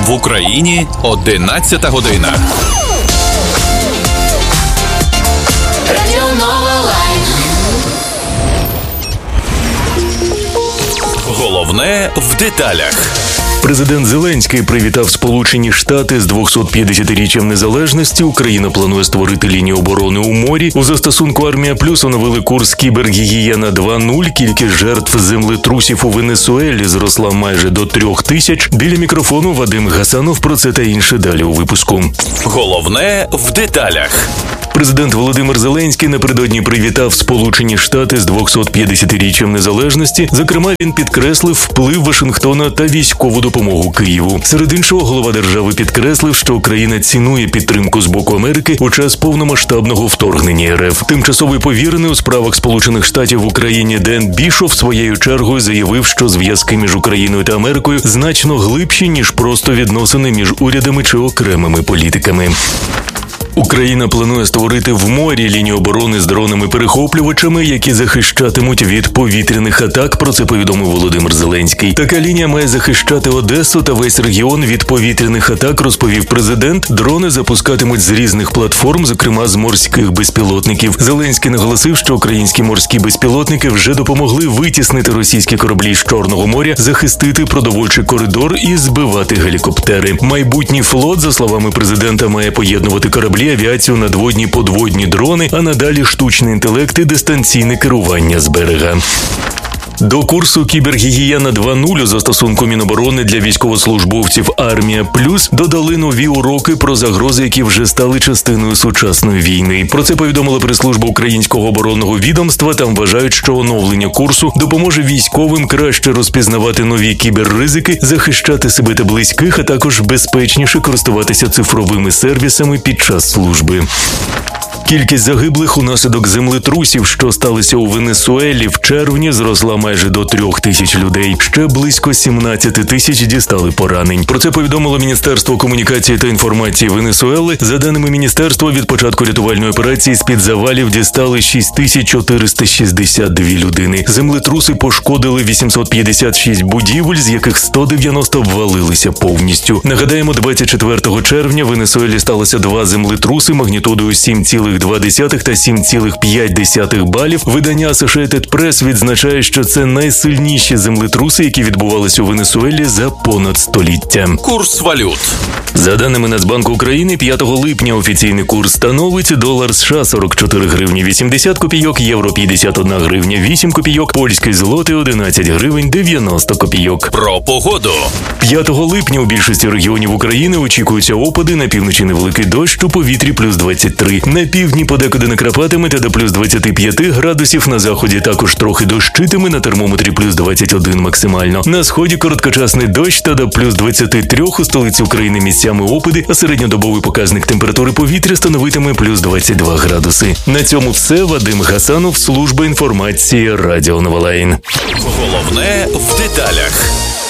В Україні 11 година. Головне в деталях. Президент Зеленський привітав Сполучені Штати з 250-річчям незалежності. Україна планує створити лінію оборони у морі. У застосунку «Армія Плюс» оновили курс «Кібергігієна 2.0». Кількість жертв землетрусів у Венесуелі зросла майже до 3000. Біля мікрофону Вадим Гасанов. Про це та інше далі у випуску. Головне в деталях. Президент Володимир Зеленський напередодні привітав Сполучені Штати з 250-річчям незалежності. Зокрема, він підкреслив вплив Вашингтона та військову допомогу Києву. Серед іншого, голова держави підкреслив, що Україна цінує підтримку з боку Америки у час повномасштабного вторгнення РФ. Тимчасовий повірений у справах Сполучених Штатів в Україні Ден Бішоф своєю чергою заявив, що зв'язки між Україною та Америкою значно глибші, ніж просто відносини між урядами чи окремими політиками. Україна планує створити в морі лінію оборони з дронами-перехоплювачами, які захищатимуть від повітряних атак, про це повідомив Володимир Зеленський. Така лінія має захищати Одесу та весь регіон від повітряних атак, розповів президент. Дрони запускатимуть з різних платформ, зокрема з морських безпілотників. Зеленський наголосив, що українські морські безпілотники вже допомогли витіснити російські кораблі з Чорного моря, захистити продовольчий коридор і збивати гелікоптери. Майбутній флот, за словами президента, має поєднувати кораблі, авіацію, надводні, подводні дрони, а надалі штучний інтелект і дистанційне керування з берега. До курсу «Кібергігієна 2.0» у застосунку Міноборони для військовослужбовців «Армія Плюс» додали нові уроки про загрози, які вже стали частиною сучасної війни. Про це повідомила прес-служба Українського оборонного відомства. Там вважають, що оновлення курсу допоможе військовим краще розпізнавати нові кіберризики, захищати себе та близьких, а також безпечніше користуватися цифровими сервісами під час служби. Кількість загиблих унаслідок землетрусів, що сталися у Венесуелі, в червні зросла майже до 3000 людей. Ще близько 17 тисяч дістали поранень. Про це повідомило Міністерство комунікації та інформації Венесуели. За даними міністерства, від початку рятувальної операції з-під завалів дістали 6462 людини. Землетруси пошкодили 856 будівель, з яких 190 обвалилися повністю. Нагадаємо, 24 червня в Венесуелі сталося 2 землетруси магнітудою 7,2 та 7,5 балів. Видання Associated Press відзначає, що це найсильніші землетруси, які відбувалися у Венесуелі за понад століття. Курс валют. За даними Нацбанку України, 5 липня офіційний курс становить долар США 44 гривні 80 копійок, євро 51 гривня 8 копійок, польський злотий 11 гривень 90 копійок. Про погоду. 5 липня у більшості регіонів України очікуються опади, на півночі невеликий дощ, у повітрі плюс 23. На півдні подекуди накрапатиме та до плюс 25 градусів, на заході також трохи дощитиме, на термометрі плюс 21 максимально. На сході короткочасний дощ та до плюс 23, у столиці України місцями опади, а середньодобовий показник температури повітря становитиме плюс 22 градуси. На цьому все. Вадим Гасанов, служба інформації Радіо Новолайн. Головне в деталях.